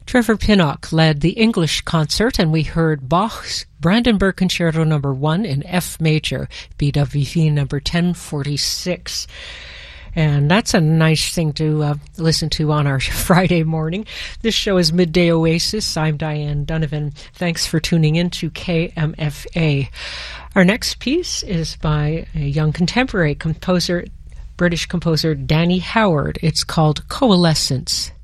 Trevor Pinnock led the English concert, and we heard Bach's Brandenburg Concerto No. 1 in F major, BWV number 1046. And that's a nice thing to listen to on our Friday morning. This show is Midday Oasis. I'm Diane Donovan. Thanks for tuning in to KMFA. Our next piece is by a young contemporary composer, British composer Danny Howard. It's called Coalescence.